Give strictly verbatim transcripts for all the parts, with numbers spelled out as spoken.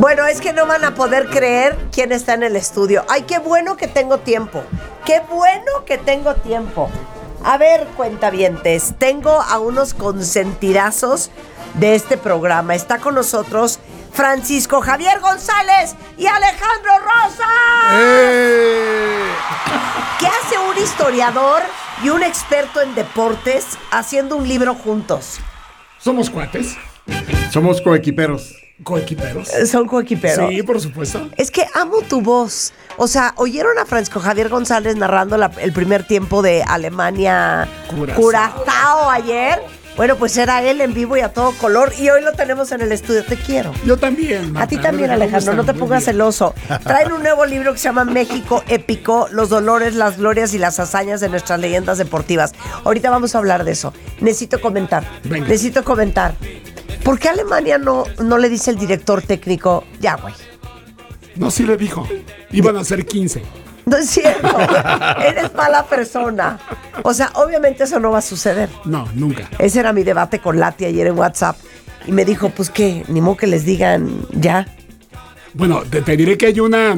Bueno, es que no van a poder creer quién está en el estudio. Ay, qué bueno que tengo tiempo. Qué bueno que tengo tiempo. A ver, cuentavientes, tengo a unos consentidazos de este programa. Está con nosotros Francisco Javier González y Alejandro Rosa. ¡Eh! ¿Qué hace un historiador y un experto en deportes haciendo un libro juntos? Somos cuates. Somos coequiperos. Coequiperos. Son coequiperos. Sí, por supuesto. Es que amo tu voz. O sea, ¿oyeron a Francisco Javier González narrando la, el primer tiempo de Alemania Curazao. Curazao ayer? Bueno, pues era él en vivo y a todo color. Y hoy lo tenemos en el estudio. Te quiero. Yo también, Marta. A ti también, ¿Cómo Alejandro. están? No te Muy pongas bien. celoso. Traen un nuevo libro que se llama México Épico, los dolores, las glorias y las hazañas de nuestras leyendas deportivas. Ahorita vamos a hablar de eso. Necesito comentar. Venga. Necesito comentar. ¿Por qué Alemania no, no le dice el director técnico, ya, güey? No, sí le dijo. Iban a ser quince. No es cierto. Eres mala persona. O sea, obviamente eso no va a suceder. No, nunca. Ese era mi debate con Lati ayer en WhatsApp. Y me dijo, pues qué, ni modo que les digan ya. Bueno, te, te diré que hay una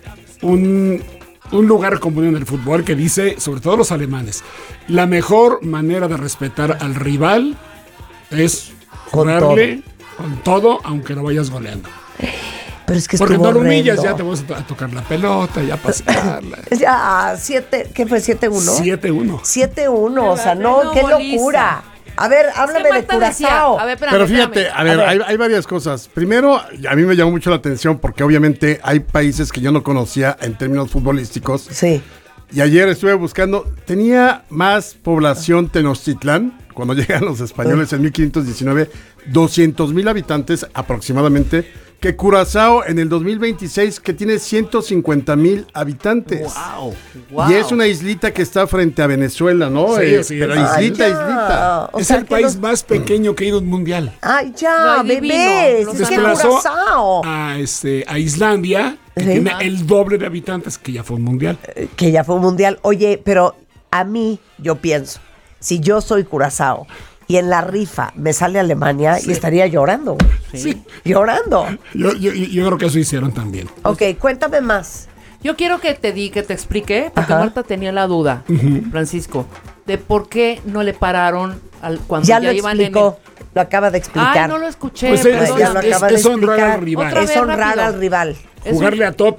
un, un lugar común en el fútbol que dice, sobre todo los alemanes, la mejor manera de respetar al rival es Con jugarle con todo, aunque lo vayas goleando. Pero es que Porque estuvo no lo humillas, horrendo. ya te vas a, to- a tocar la pelota, ya pasearla. Ya, siete, ¿qué fue? ¿siete uno? siete uno. siete uno, o sea, Qué no, qué goliza. locura. A ver, háblame de Marta decía, Curazao. a ver, espérame, Pero fíjate, espérame. a ver, A ver. Hay, hay varias cosas. Primero, a mí me llamó mucho la atención porque obviamente hay países que yo no conocía en términos futbolísticos. Sí. Y ayer estuve buscando, tenía más población Tenochtitlán, cuando llegan los españoles en mil quinientos diecinueve, doscientos mil habitantes aproximadamente, que Curazao en el dos mil veintiséis, que tiene ciento cincuenta mil habitantes. Wow, wow. Y es una islita que está frente a Venezuela, ¿no? Sí, Eh, sí, pero es. islita, Ay, ya. islita. O es sea, el que país no- más pequeño que ha ido a un mundial. Ay, ya, No, divino. bebés. Los Es que Desplazó Curazao. a, este, a Islandia, que Sí. tiene Ajá. el doble de habitantes, que ya fue un mundial. Que ya fue un mundial. Oye, pero a mí, yo pienso, si yo soy Curazao y en la rifa me sale Alemania, y estaría llorando, güey. Sí. Llorando. Yo, yo, yo creo que eso hicieron también. Ok, cuéntame más. Yo quiero que te di, que te explique, porque Ajá. Marta tenía la duda, Francisco, de por qué no le pararon al, cuando Ya ya, lo iban explicó, en lo acaba de el... explicar. Ay, no lo escuché, Pues es- Ay, ya lo perdóname. es- acaba de es honrar explicar. al rival. Otra Es vez, honrar rápido. al rival. Es un- Jugarle a tope